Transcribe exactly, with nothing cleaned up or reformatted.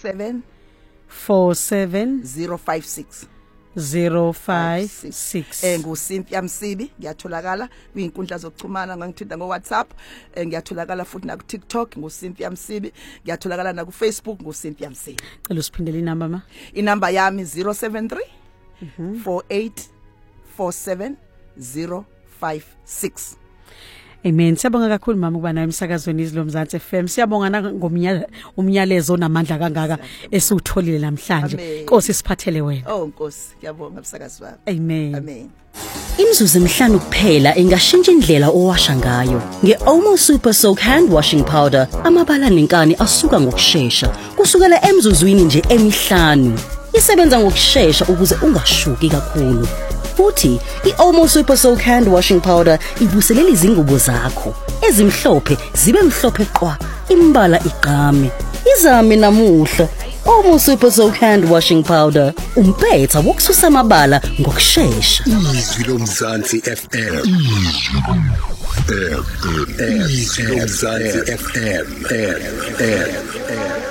seven four seven zero five six zero five six. Eh nguSimpia Msibi ngiyatholakala kwinkundla zokuxhumana ngangithinta ngo WhatsApp, eh ngiyatholakala futhi na ku TikTok nguSimpia Msibi, ngiyatholakala na ku Facebook nguSimpia Msibi. Cela usiphindele inamba ma. Inamba yami zero seven three four eight four seven zero five six. Amen. Siyabonga kakhulu mama ukuba nayo emsakazweni izilo Mzansi F M. Siyabonga na ngomnyala umnyalezo namandla kangaka esutholile namhlanje. Inkosi siphathele wena. Oh Nkosi, ngiyabonga umsakazi wami. Amen. Amen. Imzuzu emihlanu kuphela engashintsha indlela owasha ngayo. Nge-Omo Super Soak Hand Washing Powder, amabala nenkani asuka ngokusheshsha. Kusukela emzuzwini nje emihlanu. Isebenza ngokusheshsha ukuze ungashuki kakhulu. Futhi i-Omo Super Soak Hand Washing Powder ivuselela izingubo zakho ezimhlophe zibe mhlophe qwa, imbala igqame. Izame namuhla Omo Super Soak Hand Washing Powder, umpetha wokususa amabala ngokusheshsha. Izwi loMzansi F M. Izwi loMzansi F M.